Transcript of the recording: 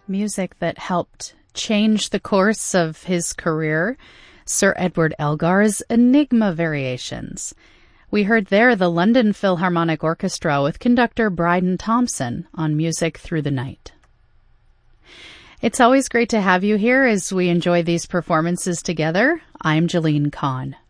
music that helped change the course of his career, Sir Edward Elgar's Enigma Variations. We heard there the London Philharmonic Orchestra with conductor Bryden Thompson on Music Through the Night. It's always great to have you here as we enjoy these performances together. I'm Jeline Kahn.